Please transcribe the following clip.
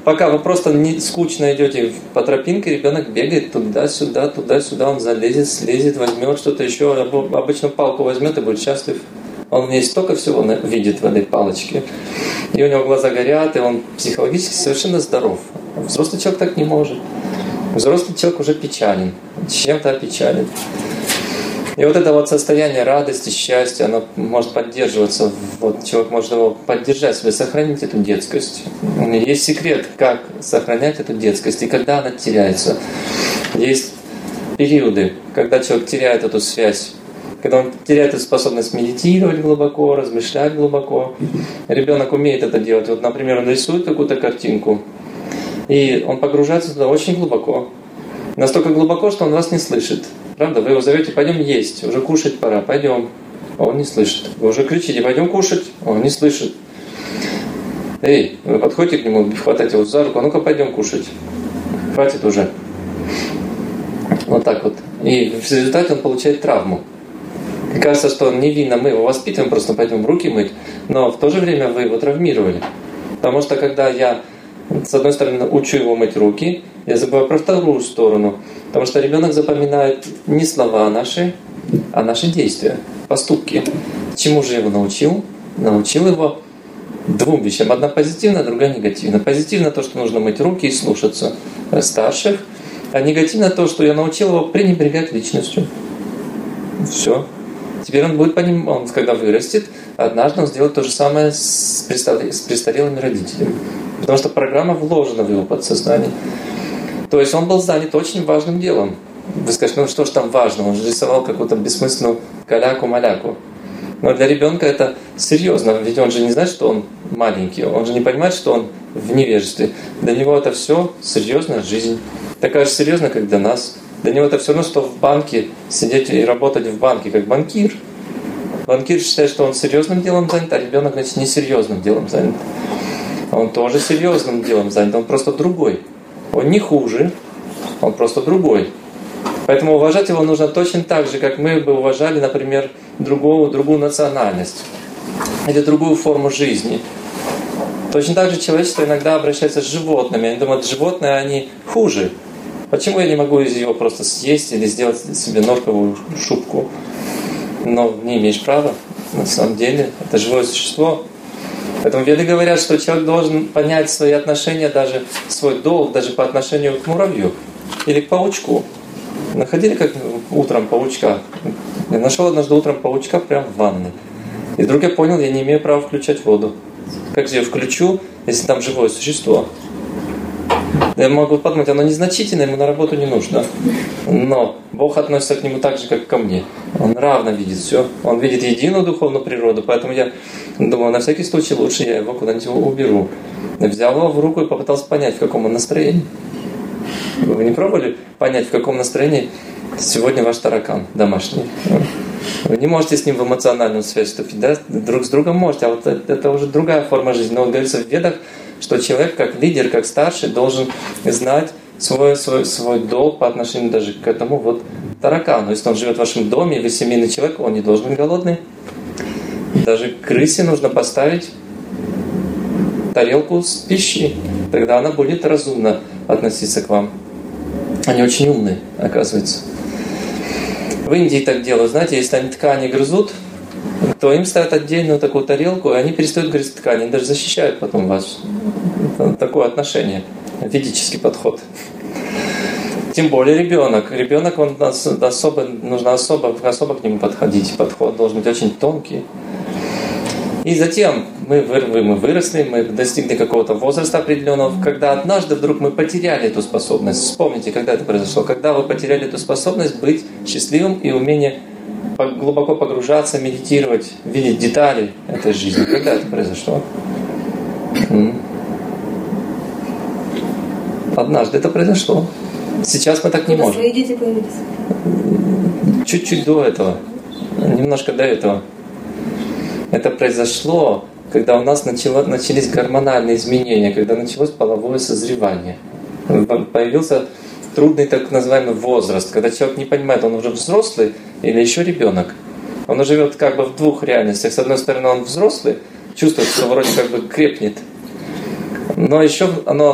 Пока вы просто не скучно идете по тропинке, ребенок бегает туда-сюда, он залезет, слезет, возьмет что-то еще, обычно палку возьмет и будет счастлив. Он в ней столько всего видит в этой палочке. И у него глаза горят, и он психологически совершенно здоров. Взрослый человек так не может. Взрослый человек уже печален, чем-то опечален. И вот это вот состояние радости, счастья, оно может поддерживаться. Вот человек может его поддержать себе, сохранить эту детскость. Есть секрет, как сохранять эту детскость и когда она теряется. Есть периоды, когда человек теряет эту связь, когда он теряет эту способность медитировать глубоко, размышлять глубоко. Ребенок умеет это делать. Вот, например, он рисует какую-то картинку, и он погружается туда очень глубоко. Настолько глубоко, что он вас не слышит. Правда? Вы его зовете: пойдем есть, уже кушать пора, пойдем. Он не слышит. Вы уже кричите: пойдем кушать, он не слышит. Эй, вы подходите к нему, хватаете его за руку: а ну-ка пойдем кушать. Хватит уже. Вот так вот. И в результате он получает травму. И кажется, что невинно мы его воспитываем, просто пойдем руки мыть, но в то же время вы его травмировали. Потому что когда я, с одной стороны, учу его мыть руки, я забываю про вторую сторону. Потому что ребенок запоминает не слова наши, а наши действия, поступки. Чему же я его научил? Научил его двум вещам. Одна позитивная, другая негативная. Позитивно то, что нужно мыть руки и слушаться старших. А негативно то, что я научил его пренебрегать личностью. Все. Теперь он будет понимать, он, когда вырастет, однажды он сделает то же самое с престарелыми родителями. Потому что программа вложена в его подсознание. То есть он был занят очень важным делом. Вы скажете: ну что ж там важно? Он же рисовал какую-то бессмысленную каляку-маляку. Но для ребенка это серьезно, ведь он же не знает, что он маленький, он же не понимает, что он в невежестве. Для него это все серьезная жизнь. Такая же серьезная, как для нас. Для него это все равно, что в банке сидеть и работать в банке, как банкир. Банкир считает, что он серьезным делом занят, а ребенок, значит, несерьезным делом занят. Он тоже серьезным делом занят, он просто другой. Он не хуже, он просто другой. Поэтому уважать его нужно точно так же, как мы бы уважали, например, другую национальность или другую форму жизни. Точно так же человечество иногда обращается с животными. Они думают, животные, они хуже. Почему я не могу из его просто съесть или сделать себе норковую шубку? Но не имеешь права. На самом деле, это живое существо. Поэтому веды говорят, что человек должен понять свои отношения, даже свой долг, даже по отношению к муравью или к паучку. Находили как утром паучка? Я нашел однажды утром паучка прямо в ванной. И вдруг я понял, я не имею права включать воду. Как же я включу, если там живое существо? Я могу подумать, оно незначительное, ему на работу не нужно. Но Бог относится к нему так же, как ко мне. Он равно видит все. Он видит единую духовную природу. Поэтому я думал, на всякий случай лучше я его куда-нибудь уберу. Я взял его в руку и попытался понять, в каком он настроении. Вы не пробовали понять, в каком настроении сегодня ваш таракан домашний? Вы не можете с ним в эмоциональную связь вступить, да? Друг с другом можете, а вот это уже другая форма жизни. Но вот говорится в Ведах, что человек как лидер, как старший должен знать свой долг по отношению даже к этому вот таракану. Если он живет в вашем доме, и вы семейный человек, он не должен быть голодный. Даже крысе нужно поставить тарелку с пищей. Тогда она будет разумно относиться к вам. Они очень умные, оказывается. В Индии так делают. Знаете, если они ткани грызут, то им ставят отдельную такую тарелку, и они перестают грызть ткани. Они даже защищают потом вас. Такое отношение. Ведический подход. Тем более ребенок. Ребенок, он нужно особо к нему подходить. Подход должен быть очень тонкий. И затем мы выросли, мы достигли какого-то возраста определенного, когда однажды вдруг мы потеряли эту способность. Вспомните, когда это произошло. Когда вы потеряли эту способность быть счастливым и умение глубоко погружаться, медитировать, видеть детали этой жизни. Когда это произошло? Однажды это произошло. Сейчас мы так не можем. Свои дети появились? Чуть-чуть до этого. Немножко до этого. Это произошло, когда у нас начались гормональные изменения, когда началось половое созревание. Появился трудный так называемый возраст, когда человек не понимает, он уже взрослый или еще ребенок. Он живет как бы в двух реальностях. С одной стороны, он взрослый, чувствует, что вроде как бы крепнет, но еще оно